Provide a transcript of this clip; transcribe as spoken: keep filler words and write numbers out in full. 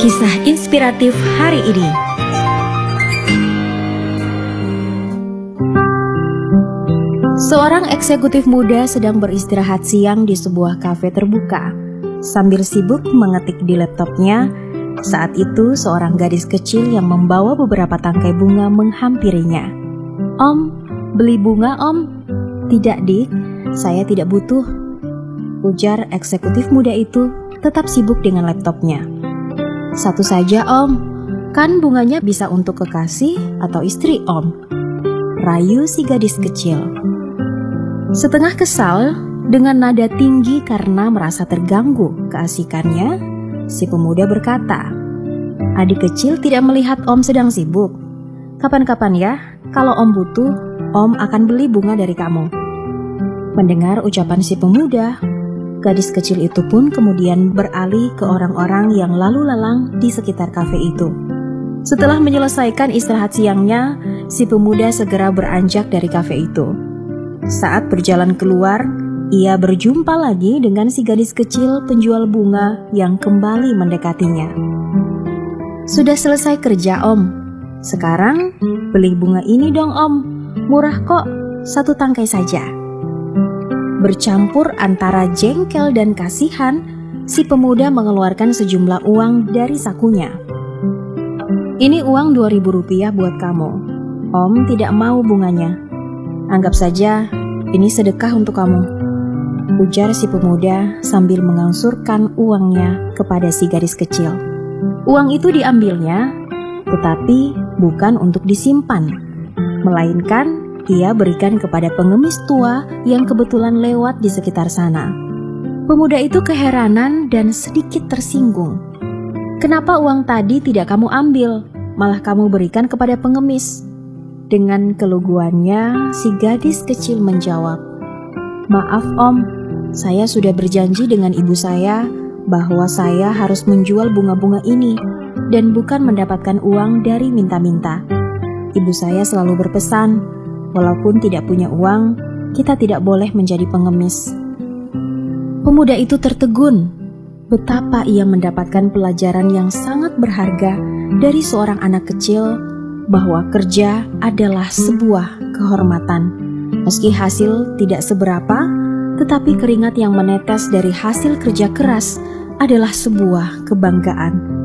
Kisah inspiratif hari ini. Seorang eksekutif muda sedang beristirahat siang di sebuah kafe terbuka. Sambil sibuk mengetik di laptopnya, saat itu seorang gadis kecil yang membawa beberapa tangkai bunga menghampirinya. "Om, beli bunga om?" "Tidak, Dik, saya tidak butuh," ujar eksekutif muda itu tetap sibuk dengan laptopnya. "Satu saja om, kan bunganya bisa untuk kekasih atau istri om," rayu si gadis kecil. Setengah kesal, dengan nada tinggi karena merasa terganggu keasikannya, si pemuda berkata, "Adik kecil tidak melihat om sedang sibuk. Kapan-kapan ya, kalau om butuh, om akan beli bunga dari kamu." Mendengar ucapan si pemuda, gadis kecil itu pun kemudian beralih ke orang-orang yang lalu lalang di sekitar kafe itu. Setelah menyelesaikan istirahat siangnya, si pemuda segera beranjak dari kafe itu. Saat berjalan keluar, ia berjumpa lagi dengan si gadis kecil penjual bunga yang kembali mendekatinya. "Sudah selesai kerja om. Sekarang beli bunga ini dong om. Murah kok, satu tangkai saja." Bercampur antara jengkel dan kasihan, si pemuda mengeluarkan sejumlah uang dari sakunya. "Ini uang dua ribu rupiah buat kamu. Om tidak mau bunganya. Anggap saja ini sedekah untuk kamu," ujar si pemuda sambil mengangsurkan uangnya kepada si gadis kecil. Uang itu diambilnya, tetapi bukan untuk disimpan, melainkan ia berikan kepada pengemis tua yang kebetulan lewat di sekitar sana. Pemuda itu keheranan dan sedikit tersinggung. "Kenapa uang tadi tidak kamu ambil, malah kamu berikan kepada pengemis?" Dengan keluguannya, si gadis kecil menjawab, "Maaf om, saya sudah berjanji dengan ibu saya bahwa saya harus menjual bunga-bunga ini dan bukan mendapatkan uang dari minta-minta. Ibu saya selalu berpesan, walaupun tidak punya uang, kita tidak boleh menjadi pengemis." Pemuda itu tertegun. Betapa ia mendapatkan pelajaran yang sangat berharga dari seorang anak kecil, bahwa kerja adalah sebuah kehormatan. Meski hasil tidak seberapa, tetapi keringat yang menetes dari hasil kerja keras adalah sebuah kebanggaan.